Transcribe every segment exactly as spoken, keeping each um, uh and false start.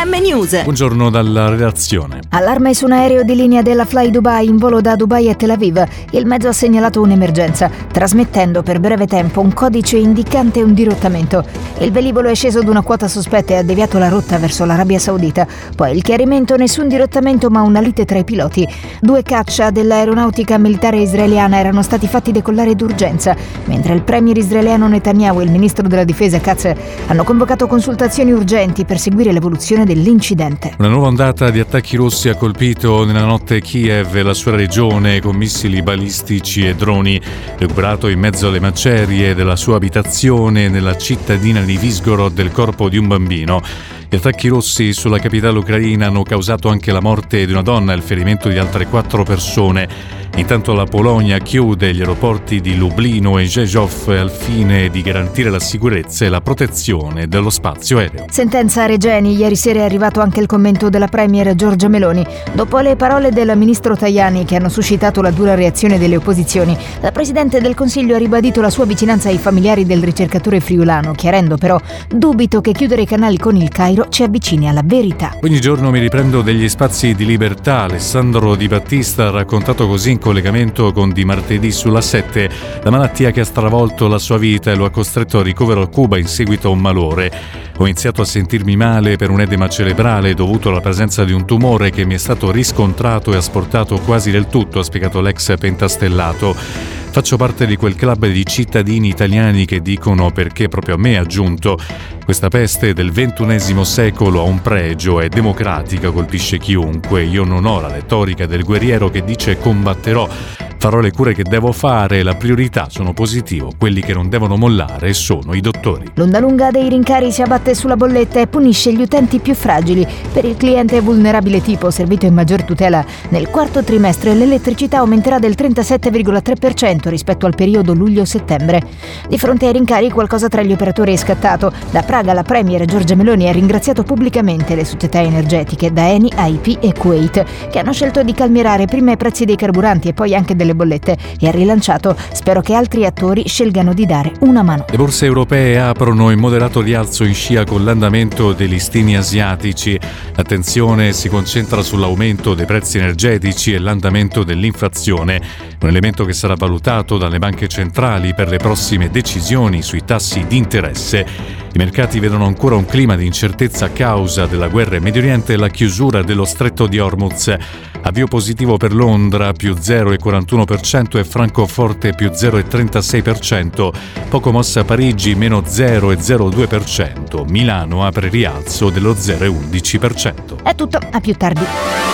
M News. Buongiorno dalla redazione. Allarme su un aereo di linea della Fly Dubai in volo da Dubai a Tel Aviv. Il mezzo ha segnalato un'emergenza, trasmettendo per breve tempo un codice indicante un dirottamento. Il velivolo è sceso ad una quota sospetta e ha deviato la rotta verso l'Arabia Saudita. Poi il chiarimento: nessun dirottamento ma una lite tra i piloti. Due caccia dell'aeronautica militare israeliana erano stati fatti decollare d'urgenza, mentre il premier israeliano Netanyahu e il ministro della difesa Katz hanno convocato consultazioni urgenti per seguire l'evoluzione dell'incidente. Una nuova ondata di attacchi russi ha colpito nella notte Kiev e la sua regione con missili balistici e droni. Recuperato in mezzo alle macerie della sua abitazione nella cittadina di Vizhgorod il corpo di un bambino. Gli attacchi russi sulla capitale ucraina hanno causato anche la morte di una donna e il ferimento di altre quattro persone. Intanto la Polonia chiude gli aeroporti di Lublino e Rzeszów al fine di garantire la sicurezza e la protezione dello spazio aereo. Sentenza a Regeni. Ieri sera è arrivato anche il commento della premier Giorgia Meloni. Dopo le parole del ministro Tajani, che hanno suscitato la dura reazione delle opposizioni, la Presidente del Consiglio ha ribadito la sua vicinanza ai familiari del ricercatore friulano, chiarendo però: dubito che chiudere i canali con il Cairo ci avvicini alla verità. Ogni giorno mi riprendo degli spazi di libertà. Alessandro Di Battista ha raccontato così in collegamento con Di Martedì sulla sette la malattia che ha stravolto la sua vita e lo ha costretto a ricovero a Cuba in seguito a un malore. Ho iniziato a sentirmi male per un edema cerebrale dovuto alla presenza di un tumore che mi è stato riscontrato e asportato quasi del tutto, ha spiegato l'ex pentastellato. Faccio parte di quel club di cittadini italiani che dicono perché proprio a me, ha aggiunto. Questa peste del ventunesimo secolo ha un pregio, è democratica, colpisce chiunque. Io non ho la retorica del guerriero che dice combatterò. Farò le cure che devo fare, la priorità sono positivo, quelli che non devono mollare sono i dottori. L'onda lunga dei rincari si abbatte sulla bolletta e punisce gli utenti più fragili. Per il cliente vulnerabile tipo servito in maggior tutela, nel quarto trimestre l'elettricità aumenterà del trentasette virgola tre per cento rispetto al periodo luglio-settembre. Di fronte ai rincari qualcosa tra gli operatori è scattato. Da Praga la premier Giorgia Meloni ha ringraziato pubblicamente le società energetiche, da Eni a I P e Kuwait, che hanno scelto di calmierare prima i prezzi dei carburanti e poi anche delle bollette, e ha rilanciato: spero che altri attori scelgano di dare una mano. Le borse europee aprono in moderato rialzo in scia con l'andamento dei listini asiatici. L'attenzione si concentra sull'aumento dei prezzi energetici e l'andamento dell'inflazione, un elemento che sarà valutato dalle banche centrali per le prossime decisioni sui tassi di interesse. I mercati vedono ancora un clima di incertezza a causa della guerra in Medio Oriente e la chiusura dello stretto di Hormuz. Avvio positivo per Londra, più zero virgola quarantuno per cento, e Francoforte più zero virgola trentasei per cento. Poco mossa a Parigi, meno zero virgola zero due per cento. Milano apre rialzo dello zero virgola undici per cento. È tutto, a più tardi.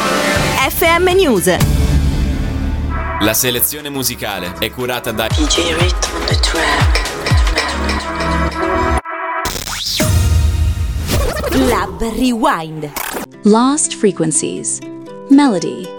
F M News. La selezione musicale è curata da D J Rhythm on the track. Lab Rewind. Lost Frequencies. Melody.